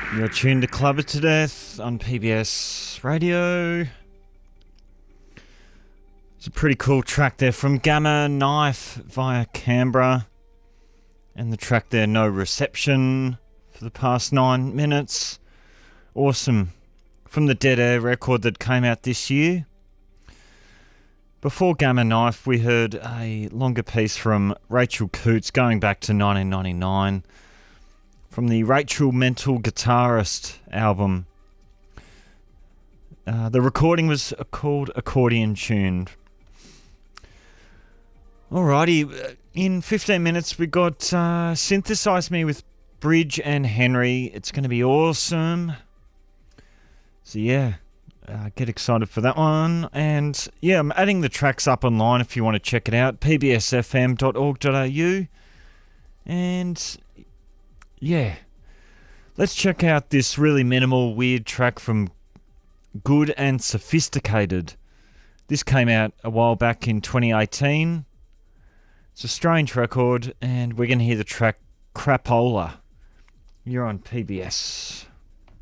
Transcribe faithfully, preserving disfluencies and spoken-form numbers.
You're tuned to Clubber to Death on P B S Radio. It's a pretty cool track there from Gamma Knife via Canberra. And the track there, No Reception, for the past nine minutes. Awesome. From the Dead Air record that came out this year. Before Gamma Knife, we heard a longer piece from Rachel Coots going back to nineteen ninety-nine. From the Rachel Mental Guitarist album. Uh, the recording was called Accordion Tuned. Alrighty, in fifteen minutes we got uh, Synthesize Me with Bridge and Henry. It's going to be awesome. So yeah, uh, get excited for that one. And yeah, I'm adding the tracks up online if you want to check it out. p b s f m dot org dot a u. And yeah, let's check out this really minimal, weird track from Good and Sophisticated. This came out a while back in twenty eighteen. It's a strange record, and we're going to hear the track Crapola. You're on P B S.